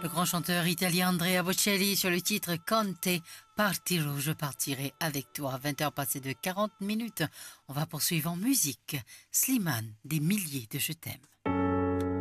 Le grand chanteur italien Andrea Bocelli sur le titre Conte Partiro, je partirai avec toi. 20h passées de 40 minutes. On va poursuivre en musique. Slimane, des milliers de je t'aime.